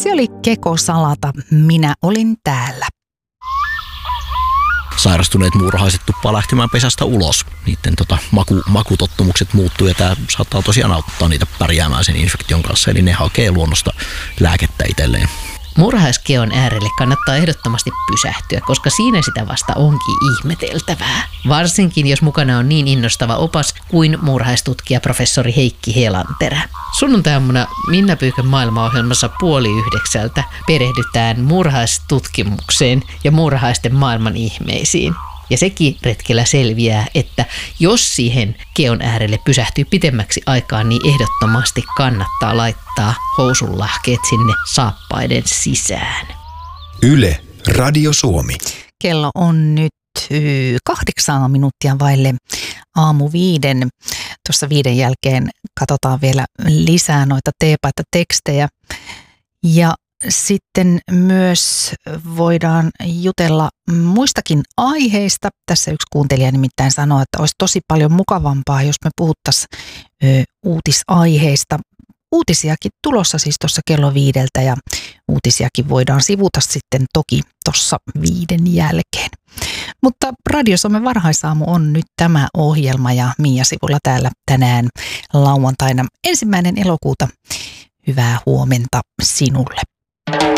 Se oli Keko Salata, minä olin täällä. Sairastuneet muurahaiset tuppaa lähtemään pesästä ulos. Niiden makutottumukset muuttuu ja tämä saattaa tosiaan auttaa niitä pärjäämään sen infektion kanssa. Eli ne hakee luonnosta lääkettä itselleen. Muurahaiskeon äärelle kannattaa ehdottomasti pysähtyä, koska siinä sitä vasta onkin ihmeteltävää. Varsinkin jos mukana on niin innostava opas kuin muurahaistutkija professori Heikki Helanterä. Sunnuntaina Minna Pyykön maailmaohjelmassa 8:30 perehdytään muurahaistutkimukseen ja muurahaisten maailman ihmeisiin. Ja sekin retkellä selviää, että jos siihen keon äärelle pysähtyy pitemmäksi aikaa, niin ehdottomasti kannattaa laittaa housunlahkeet sinne saappaiden sisään. Yle, Radio Suomi. Kello on nyt 8 minuuttia vaille aamu 5. Tuossa 5 jälkeen katsotaan vielä lisää noita teepaita-tekstejä. Ja sitten myös voidaan jutella muistakin aiheista. Tässä yksi kuuntelija nimittäin sanoi, että olisi tosi paljon mukavampaa, jos me puhuttaisiin uutisaiheista. Uutisiakin tulossa siis tuossa kello 5 ja uutisiakin voidaan sivuta sitten toki tuossa 5 jälkeen. Mutta Radio Suomen varhaisaamu on nyt tämä ohjelma ja Mia Sivulla täällä tänään lauantaina 1. elokuuta. Hyvää huomenta sinulle.